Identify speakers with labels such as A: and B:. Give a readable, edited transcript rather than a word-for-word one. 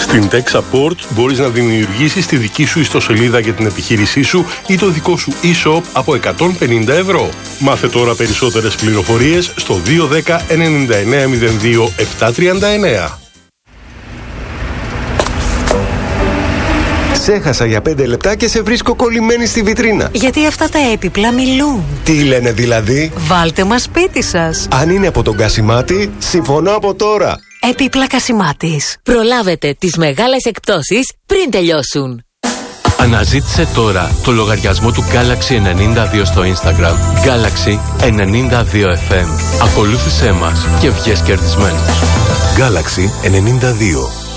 A: Στην Tech Support μπορείς να δημιουργήσεις τη δική σου ιστοσελίδα για την επιχείρησή σου ή το δικό σου e-shop από 150 ευρώ. Μάθε τώρα περισσότερες πληροφορίες στο 210 9902 739.
B: Ξέχασα για 5 λεπτά και σε βρίσκω κολλημένη στη βιτρίνα.
C: Γιατί αυτά τα έπιπλα μιλούν.
B: Τι λένε δηλαδή?
C: Βάλτε μας σπίτι σας.
B: Αν είναι από τον Κασιμάτη, συμφωνώ από τώρα.
C: Έπιπλα Κασιμάτης.
D: Προλάβετε τις μεγάλες εκπτώσεις πριν τελειώσουν.
E: Αναζήτησε τώρα το λογαριασμό του Galaxy 92 στο Instagram. Galaxy 92 FM. Ακολούθησέ μας και βγες κερδισμένος.
B: Galaxy 92.